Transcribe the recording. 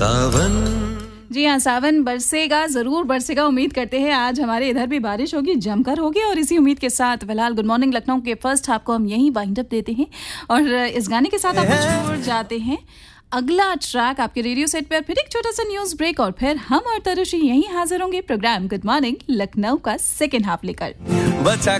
सावन। जी हाँ, सावन बरसेगा, जरूर बरसेगा। उम्मीद करते हैं आज हमारे इधर भी बारिश होगी, जमकर होगी। और इसी उम्मीद के साथ फिलहाल गुड मॉर्निंग लखनऊ के फर्स्ट हाफ को हम यहीं वाइंड अप देते हैं और इस गाने के साथ आपको छोड़ जाते हैं। अगला ट्रैक आपके रेडियो सेट पर, फिर एक छोटा सा न्यूज ब्रेक और फिर हम और तरुषी यहीं हाजिर होंगे प्रोग्राम गुड मॉर्निंग लखनऊ का सेकेंड हाफ लेकर। बचा